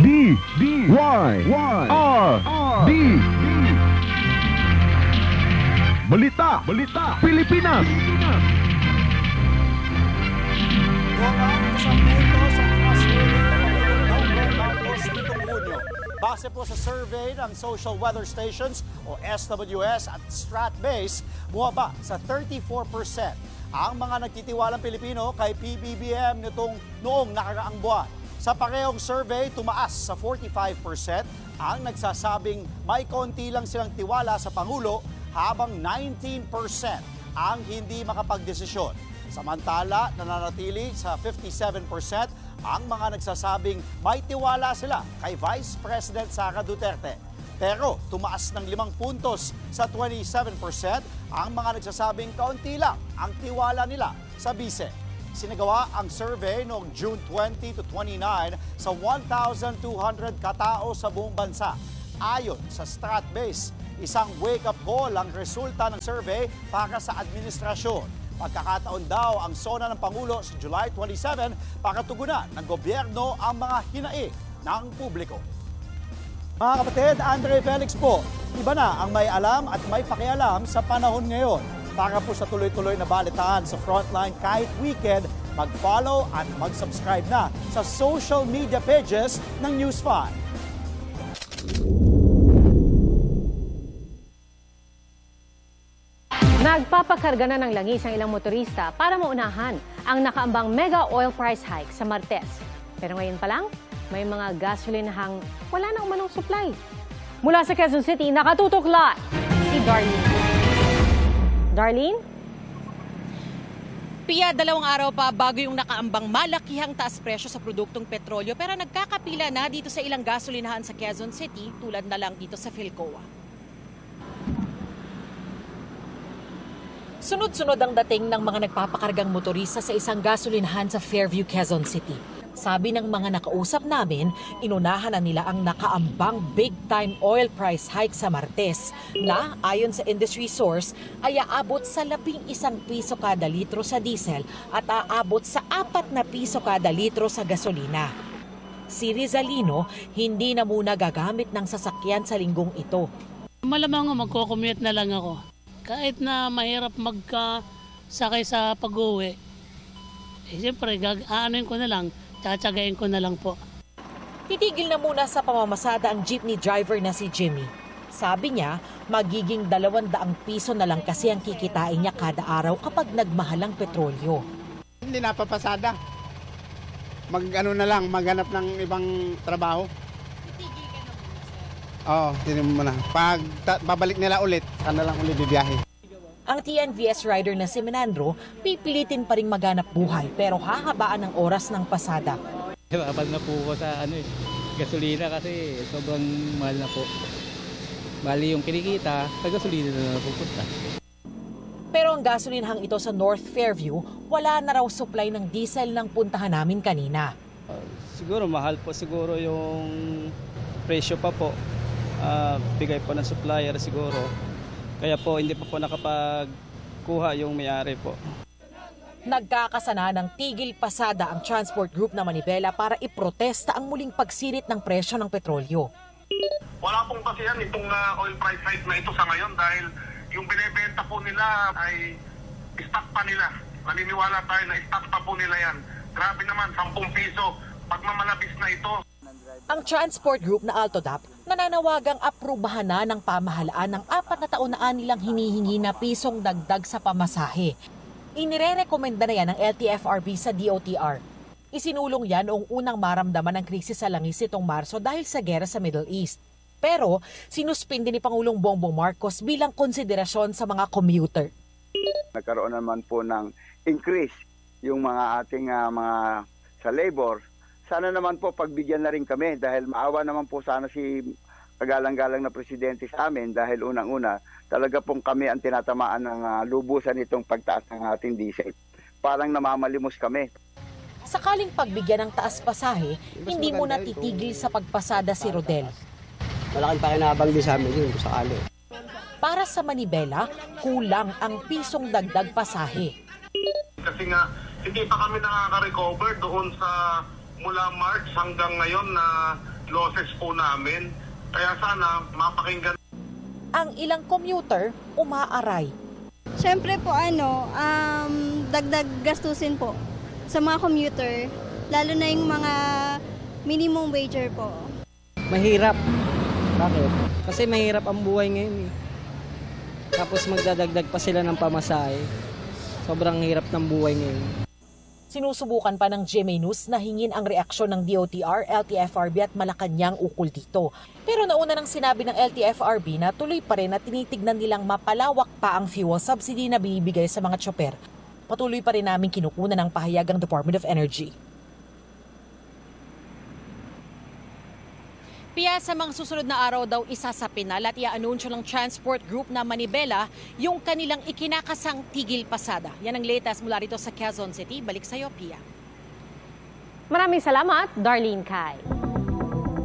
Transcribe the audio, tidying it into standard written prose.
D Balita Pilipinas. Base po sa survey ng Social Weather Stations o SWS at Stratbase, bumaba sa 34% ang mga nagtitiwalang Pilipino kay PBBM noong nakaraang buwan. Sa parehong survey, tumaas sa 45% ang nagsasabing may konti lang silang tiwala sa Pangulo, habang 19% ang hindi makapagdesisyon. Samantala, nananatili sa 57% ang mga nagsasabing may tiwala sila kay Vice President Sara Duterte. Pero tumaas ng 5 puntos sa 27% ang mga nagsasabing kaunti lang ang tiwala nila sa bise. Sinagawa ang survey noong June 20 to 29 sa 1,200 katao sa buong bansa. Ayon sa Stratbase, isang wake-up call ang resulta ng survey para sa administrasyon. Pagkakataon daw ang sona ng Pangulo sa July 27 para tugunan ng gobyerno ang mga hinaing ng publiko. Mga kapatid, Andre Felix po, iba na ang may alam at may pakialam sa panahon ngayon. Para po sa tuloy-tuloy na balitaan sa Frontline kahit weekend, mag-follow at mag-subscribe na sa social media pages ng News 5. Nagpapakarga na ng langis ang ilang motorista para maunahan ang nakaambang mega oil price hike sa Martes. Pero ngayon pa lang, may mga gasolinahang wala na umanong supply. Mula sa Quezon City, nakatutok live si Darlene. Darlene? Pia, 2 araw pa bago yung nakaambang malakihang taas presyo sa produktong petrolyo, pero nagkakapila na dito sa ilang gasolinahan sa Quezon City, tulad na lang dito sa Philcoa. Sunod-sunod ang dating ng mga nagpapakargang motorista sa isang gasolinahan sa Fairview, Quezon City. Sabi ng mga nakausap namin, inunahan na nila ang nakaambang big-time oil price hike sa Martes na ayon sa industry source ay aabot sa 11 piso kada litro sa diesel at aabot sa 4 na piso kada litro sa gasolina. Si Rizalino hindi na muna gagamit ng sasakyan sa linggong ito. Malamang magko-commute na lang ako. Kahit na mahirap magkasakay sa pag-uwi, siyempre, aanuin ko na lang, tsatsagain ko na lang po. Titigil na muna sa pamamasada ang jeepney driver na si Jimmy. Sabi niya, magiging 200 piso na lang kasi ang kikitain niya kada araw kapag nagmahal ang petrolyo. Hindi napapasada. Maghanap ng ibang trabaho. Oo, tinin mo muna. Pag babalik nila ulit, sana lang ulit bibiyahe. Ang TNVS rider na si Menandro, pipilitin pa rin maghanap buhay pero hahabaan ang oras ng pasada. Abag na po ko sa gasolina kasi sobrang mahal na po. Bali yung kinikita, sa gasolina na napupunta. Pero ang gasolinahang ito sa North Fairview, wala na raw supply ng diesel ng puntahan namin kanina. Siguro mahal po siguro yung presyo pa po. Bigay po ng supplier siguro. Kaya po hindi pa po nakapagkuha yung may-ari po. Nagkakasana ng tigil pasada ang Transport Group na Manibela para iprotesta ang muling pagsirit ng presyo ng petrolyo. Wala pong basihan itong oil price hike na ito sa ngayon dahil yung binebenta po nila ay stock pa nila. Naniniwala tayo na stock pa po nila yan. Grabe naman, 10 piso. Pagmamalabis na ito. Ang Transport Group na Altodap nananawagang aprubahan na ng pamahalaan ng 4 na taon na nilang hinihingi na pisong dagdag sa pamasahe. Inirerekomenda na yan ng LTFRB sa DOTR. Isinulong yan noong unang maramdaman ng krisis sa langis itong Marso dahil sa gera sa Middle East. Pero sinuspindi ni Pangulong Bongbong Marcos bilang konsiderasyon sa mga commuter. Nagkaroon naman po ng increase yung mga ating mga sa labor. Sana naman po pagbigyan na rin kami dahil maawa naman po sana si kagalang-galang na presidente sa amin dahil unang-una talaga pong kami ang tinatamaan ng lubusan itong pagtaas ng ating diesel. Parang namamalimos kami. Sakaling pagbigyan ng taas pasahe, hindi muna titigil sa pagpasada si Rodel. Malaking pakinabang din sa amin yun sakali. Para sa Manibela, kulang ang pisong dagdag pasahe. Kasi nga hindi pa kami nakaka-recover doon sa mula March hanggang ngayon na losses po namin. Kaya sana mapakinggan. Ang ilang commuter umaaray. Siyempre po dagdag gastusin po sa mga commuter, lalo na yung mga minimum wager po. Mahirap. Bakit? Kasi mahirap ang buhay ngayon eh. Tapos magdadagdag pa sila ng pamasahe. Sobrang hirap ng buhay ngayon. Sinusubukan pa ng GMA News na hingin ang reaksyon ng DOTR, LTFRB at Malacanang ukol dito. Pero nauna nang sinabi ng LTFRB na tuloy pa rin at tinitignan nilang mapalawak pa ang fuel subsidy na binibigay sa mga tsoper. Patuloy pa rin namin kinukunan ng pahayag ang Department of Energy. Piya sa mga susunod na araw daw isa sa pinal at i-anunsyo ng transport group na Manibela yung kanilang ikinakasang tigil pasada. Yan ang latest mula rito sa Quezon City. Balik sa iyo, Pia. Maraming salamat, Darlene Kai.